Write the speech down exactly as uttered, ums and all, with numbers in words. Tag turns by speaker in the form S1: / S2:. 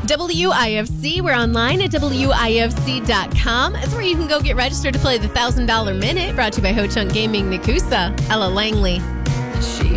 S1: W I F C. We're online at W I F C dot com. That's where you can go get registered to play the one thousand dollars Minute, brought to you by Ho Chunk Gaming, Nakusa, Ella Langley.